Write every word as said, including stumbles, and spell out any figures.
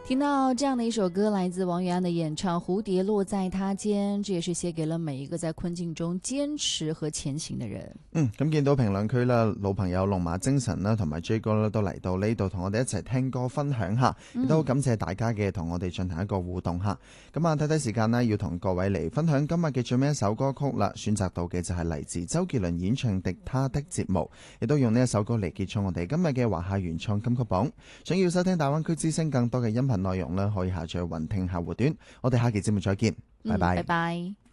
聽到這樣的一首歌，來自王羽安的演唱《蝴蝶落在他肩》，這也是寫給了每一個在困境中堅持和前行的人。 嗯，咁見到評論區啦，老朋友龍馬精神啦，同埋 J 哥啦，都嚟到呢度同我哋一齊聽歌分享下，亦都好感謝大家嘅同我哋進行一個互動下。咁啊，睇睇時間啦，要同各位嚟分享今日嘅最尾一首歌曲啦，選擇到嘅就係嚟自周杰倫演唱的《他的節目》，亦都用呢一首歌嚟結束我哋今日嘅華夏原創金曲榜。想要收聽大灣區之聲更多嘅音頻內容啦，可以下載雲聽客戶端。我哋下期節目再見，拜拜。 嗯，拜拜。